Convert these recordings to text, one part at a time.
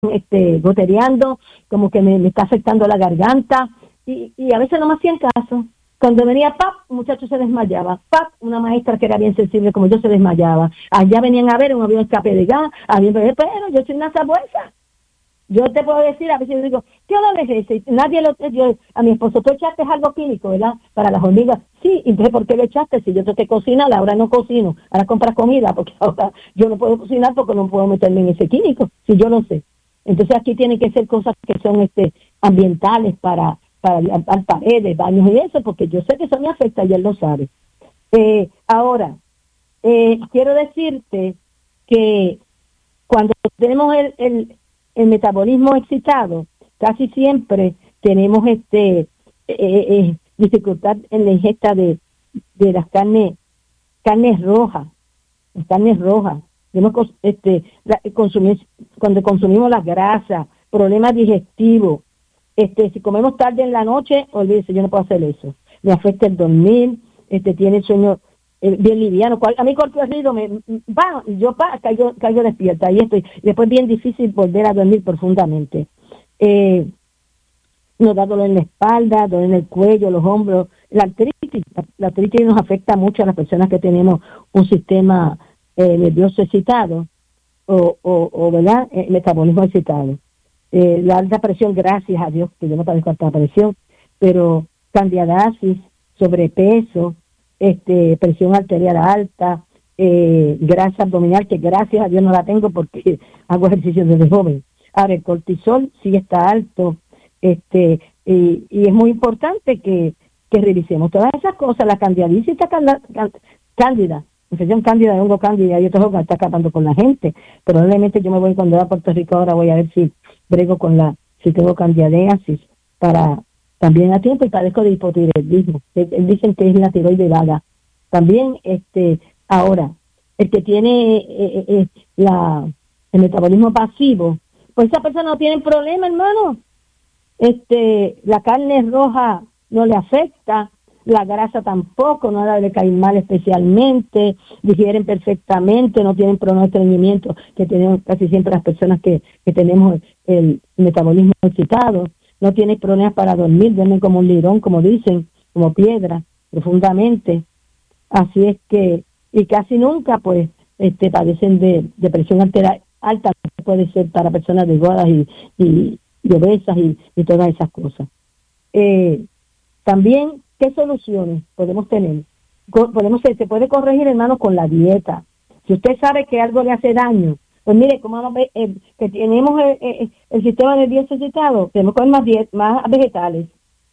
gotereando, como que me está afectando la garganta, y a veces no me hacían caso. Cuando venía PAP, un muchacho se desmayaba. PAP, una maestra que era bien sensible como yo se desmayaba. Allá venían a ver, había un escape de gas, pero yo soy una sabuesa. Yo te puedo decir, a veces yo digo, ¿qué olor es ese? Nadie a mi esposo, ¿tú echaste algo químico, verdad? Para las hormigas. Sí, entonces, ¿por qué lo echaste? Si yo tengo que cocinar, ahora no cocino, ahora compras comida, porque ahora yo no puedo cocinar porque no puedo meterme en ese químico, si yo no sé. Entonces, aquí tienen que ser cosas que son ambientales para levantar paredes, baños y eso, porque yo sé que eso me afecta y él lo sabe. Ahora, quiero decirte que cuando tenemos el metabolismo excitado, casi siempre tenemos dificultad en la ingesta de las carnes rojas, las carnes rojas. Cuando consumimos las grasas, problemas digestivos. Si comemos tarde en la noche, olvídese, yo no puedo hacer eso. Me afecta el dormir, tiene el sueño bien liviano. A mí corto el ruido, caigo despierta, y después bien difícil volver a dormir profundamente. Nos da dolor en la espalda, dolor en el cuello, los hombros. La artritis nos afecta mucho a las personas que tenemos un sistema nervioso excitado ¿verdad? Metabolismo excitado. La alta presión, gracias a Dios, que yo no padezco alta presión, pero candidiasis, sobrepeso, presión arterial alta, grasa abdominal, que gracias a Dios no la tengo porque hago ejercicio desde joven. Ahora, el cortisol sí está alto, y es muy importante que revisemos todas esas cosas. La candidiasis está cándida, infección cándida, hongo cándida, y otros hongos está acabando con la gente. Probablemente yo me voy, cuando voy a Puerto Rico ahora, voy a ver si brego si tengo candidiasis para también a tiempo, y padezco de hipotiroidismo. Dicen que es la tiroide vaga. También, ahora, el que tiene el metabolismo pasivo, pues esa persona no tiene problema, hermano. La carne roja no le afecta, la grasa tampoco, no le cae mal especialmente, digieren perfectamente, no tienen problemas de estreñimiento que tenemos casi siempre las personas que tenemos el metabolismo excitado, no tienen problemas para dormir, duermen como un lirón, como dicen, como piedra, profundamente. Así es que, y casi nunca pues padecen de presión arterial alta, puede ser para personas delgadas y obesas y todas esas cosas. También, ¿qué soluciones podemos tener? Se puede corregir, hermano, con la dieta. Si usted sabe que algo le hace daño, pues mire, como que tenemos el sistema nervioso excitado, tenemos que comer más vegetales,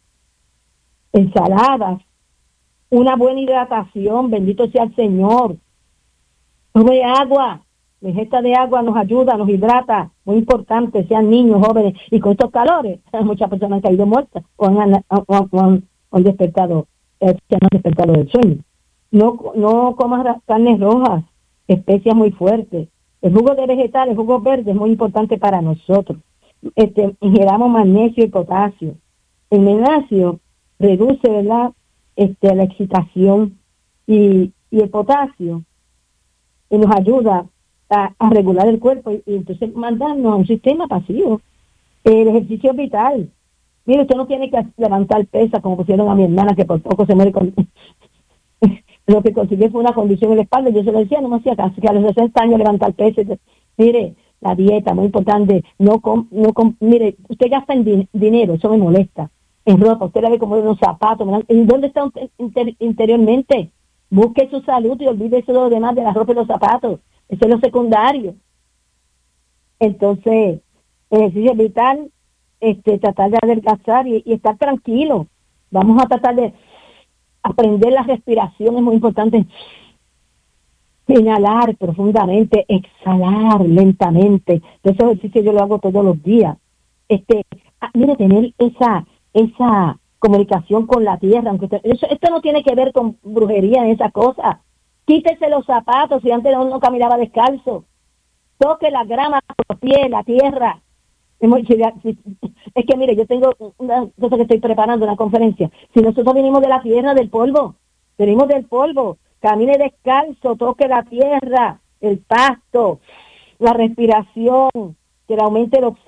ensaladas, una buena hidratación, bendito sea el Señor. Tome agua, la ingesta de agua nos ayuda, nos hidrata, muy importante, sean niños, jóvenes, y con estos calores, muchas personas han caído muertas o han despertado, se han despertado del sueño. No comas carnes rojas, especias muy fuertes. El jugo de vegetales, el jugo verde es muy importante para nosotros. Ingeramos magnesio y potasio. El magnesio reduce, ¿verdad?, la excitación, y el potasio nos ayuda a regular el cuerpo y entonces mandarnos a un sistema pasivo. El ejercicio es vital. Mire, usted no tiene que levantar pesas como pusieron a mi hermana, que por poco se muere con lo que consiguió fue una condición en la espalda. Yo se lo decía, no me hacía caso, que a los 60 años levantar pesas. Mire, la dieta, muy importante. Mire, usted gasta en dinero, eso me molesta. En ropa, usted la ve como unos zapatos. ¿En dónde está usted interiormente? Busque su salud y olvídese de lo demás, de la ropa y los zapatos. Eso es lo secundario. Entonces, ejercicio vital, tratar de adelgazar y estar tranquilo. Vamos a tratar de aprender la respiración, es muy importante. Inhalar profundamente, exhalar lentamente. Ese ejercicio yo lo hago todos los días. Mire, tener esa comunicación con la tierra, aunque esto no tiene que ver con brujería en esas cosas. Quítese los zapatos, si antes no caminaba descalzo. Toque la grama con los pies, la tierra. Es que mire, yo tengo una cosa que estoy preparando, una conferencia. Si nosotros venimos de la tierra, del polvo, venimos del polvo, camine descalzo, toque la tierra, el pasto, la respiración, que le aumente el oxígeno